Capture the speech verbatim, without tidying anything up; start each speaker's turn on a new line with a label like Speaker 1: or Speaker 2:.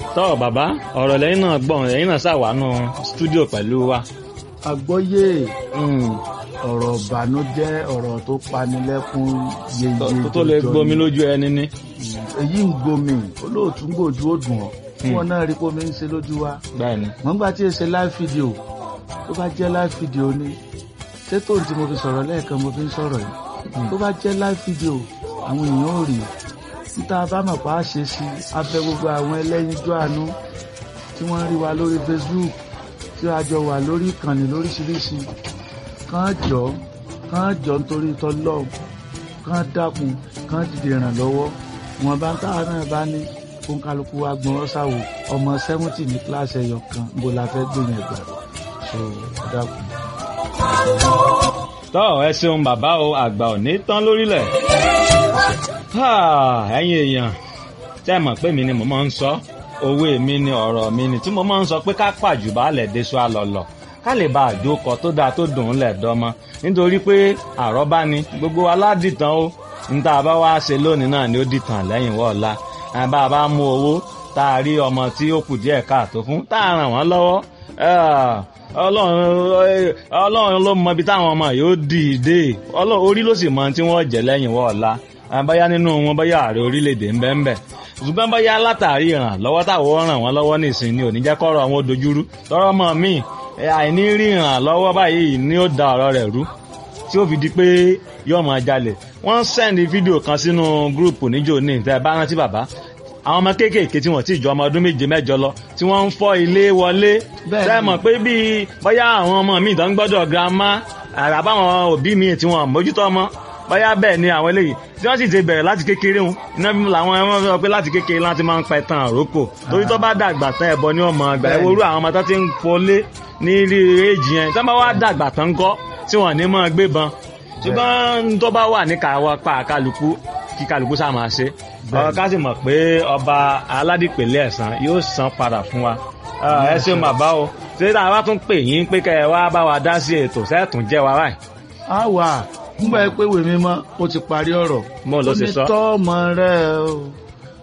Speaker 1: tọ́ bàbá ọ̀rọ̀ lẹ́yìn náà gbọ̀n lẹ́yìn náà ṣàwánú stúdíò pẹ̀lú wa.
Speaker 2: àgbọ́yé ọ̀rọ̀ ìbànújẹ́ ọ̀rọ̀ tó panilẹ́kún yeye
Speaker 1: tó lè gbomi lójú ẹni ní.
Speaker 2: èyí ń gbomi olóòtú ń gbòjú ó dùn ọ́ wọn náà rí pómi ń ṣe lójú wa.
Speaker 1: bẹ́ẹ̀ni.
Speaker 2: mọ̀ nígbà tí èsè live video tó bá jẹ́ live video ni ṣé tóun tí mo fi sọ̀rọ̀ lẹ́ẹ̀kan mo fi ń sọ̀rọ̀ yìí tó bá jẹ́ live video àwọn èèyàn ò rí níta bá mọ̀ pa á ṣe sí abẹ́ gbogbo àwọn ẹlẹ́yinjú àánú tí wọ́n rí wa lórí Facebook tí a jọ wà lórí ìkànnì lóríṣiríṣi kàn jọ kàn jọ nítorí tọ́lọ́ kàn dákun kàn dìde ìrànlọ́wọ́ wọn bá ń táwọn náà bá ní fún kálukú wa gbọ́n ọ́sàwò ọmọ sẹ́wọ́ntì ní kíláàsì ẹ̀yọ kan bó la fẹ́ gbìyànjú ẹ̀gbà so dákun.
Speaker 1: tọ́ ẹ ṣeun bàbá o àgbà ò ní tán lórílẹ̀. ẹ̀yin èèyàn tẹ́ mọ̀ pé mi ni mo máa ń sọ òwe mi ni ọ̀rọ̀ mi ni tí mo máa ń sọ pé ká pàjù baálẹ̀ déṣọ àlọ́lọ̀ ká lè bá àjókọ tó dáa tó dùn ún lẹ̀ dọ́mọ nítorí pé àrọ́bá ni gbogbo aládìtàn ó níta bá wá ṣe lónìí náà ni ó dìtàn lẹ́yìn wọ́ọ̀la bá a bá mú owó tá a rí ọmọ tí ó kù díẹ̀ káàtó fún tá a ràn wọ́n lọ́wọ́ ọlọ́run ló mọ ibi táwọn ọmọ yóò dìde orí ló sì mọ tí wọ́n jẹ́ lẹ́yìn wọ́ọ̀la báyá nínú wọn báyá ààrẹ orílẹ̀-èdè ń bẹ ń bẹ ṣùgbọ́n báyá látàrí ìrànlọ́wọ́ táwọn ràn wọ́n lọ́wọ́ nìsín ni ò ní jẹ́ kọ́rọ̀ àwọn dojúrú tọ́rọ́ mọ́ míì àìní rí ìrànlọ́wọ́ báyìí ni ó da ọ̀rọ̀ rẹ̀ rú tí ó fi di pé yóò máa jalè wọ́n sẹ́ndì fídíò kan sínú gúrùpù níjó ní ìtẹ́ bá rántí bàbá àwọn ọmọ kéékèèké tí wọ́n ti jọ ọmọ ọdún méje mẹ́jọ lọ tí wọ́n ń fọ́ ilé wọlé sẹ́mọ̀ pé bíi bóyá àwọn ọmọ míì tó ń gbọ́dọ̀ girama àràbáwọn òbí míì tí wọ́n mójútó ọmọ bóyá bẹ́ẹ̀ ni àwọn eléyìí tí wọ́n sì ti bẹ̀rẹ̀ láti kékeré wọn iná bí làwọn ẹ̀wọ̀n sọ pé láti kékeré láti máa ń pa ẹ̀tàn àrókò torí tó bá dàgbà tán ẹ̀bọ ní ọmọ àgbà ẹ̀wòrú àwọn ọmọ tó ti ń fọlé ní rí èjì yẹn tó bá wá dàgbà tán kọ́ tí wọ́n ní máa gbébọn ṣùgbọ́n tó bá wà ní káwọ́ pa kálukú kí kálukú sá máa ṣe ọ̀rọ̀ ká sì mọ̀ pé ọba aládìpẹ̀lẹ̀ ẹ̀san yóò san padà fún wa ẹ ṣeun bàbá o ṣé táwa tún pè yín pé kẹ́ ẹ wá bá wa dá sí ètò sẹ́ẹ̀tún jẹ́ wa báyìí.
Speaker 2: a wà nígbà pé wèmí mọ́ ó ti parí ọ̀rọ̀
Speaker 1: mo ló ṣe sọ
Speaker 2: ó ní tọ́ ọmọ rẹ o